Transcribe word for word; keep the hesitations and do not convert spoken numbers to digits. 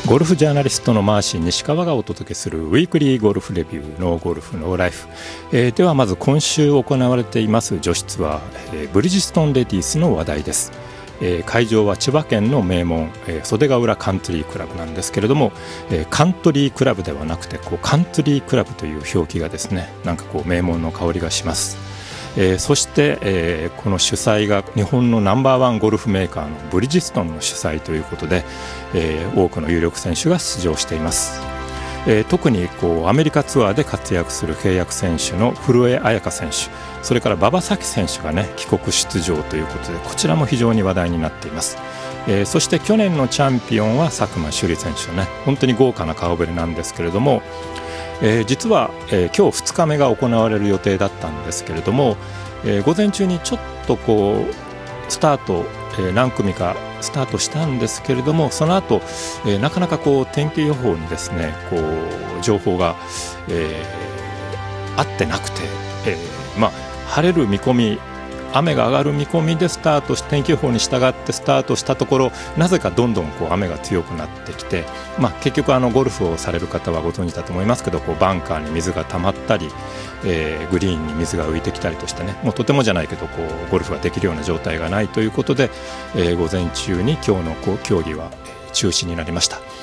ゴルフジャーナリストのマーシー西川がお届けするウィークリーゴルフレビュー、ノーゴルフノーライフ、えー、ではまず今週行われています女子ツアー、えー、ブリヂストンレディースの話題です。えー、会場は千葉県の名門、えー、袖ヶ浦カントリークラブなんですけれども、えー、カントリークラブではなくてこうカントリークラブという表記がですね、なんかこう名門の香りがします。えー、そして、えー、この主催が日本のナンバーワンゴルフメーカーのブリヂストンの主催ということで、えー、多くの有力選手が出場しています。えー、特にこうアメリカツアーで活躍する契約選手の古江彩佳選手、それから馬場咲希選手が、ね、帰国出場ということで、こちらも非常に話題になっています。えー、そして去年のチャンピオンは佐久間朱莉選手ね、本当に豪華な顔ぶれなんですけれども、えー、実は、えー、今日ふつかめが行われる予定だったんですけれども、えー、午前中にちょっとこうスタート、えー、何組かスタートしたんですけれども、その後、えー、なかなかこう天気予報にですね、こう情報が、えー、合ってなくて、えーまあ、晴れる見込み、雨が上がる見込みでスタートし、天気予報に従ってスタートしたところ、なぜかどんどんこう雨が強くなってきて、まあ、結局あのゴルフをされる方はご存知だと思いますけど、こうバンカーに水が溜まったり、えー、グリーンに水が浮いてきたりとしてね、もうとてもじゃないけどこうゴルフができるような状態がないということで、えー、午前中に今日のこう競技は中止になりました。